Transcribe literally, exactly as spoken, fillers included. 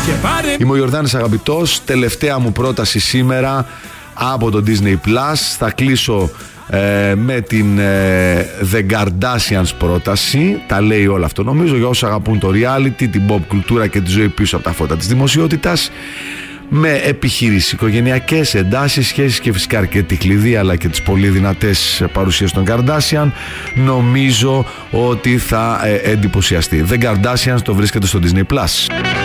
Είμαι ο Ιορδάνης Αγαπητός. Τελευταία μου πρόταση σήμερα από το Disney Plus. Θα κλείσω ε, με την ε, The Kardashians πρόταση. Τα λέει όλο αυτό νομίζω για όσους αγαπούν το reality, την pop κουλτούρα και τη ζωή πίσω από τα φώτα της δημοσιότητας. Με επιχείρηση, οικογενειακές εντάσεις, σχέσεις και φυσικά αρκετή κλειδί, αλλά και τις πολύ δυνατές παρουσίες των Kardashian, νομίζω ότι θα ε, εντυπωσιαστεί. The Kardashians το βρίσκεται στο Disney Plus.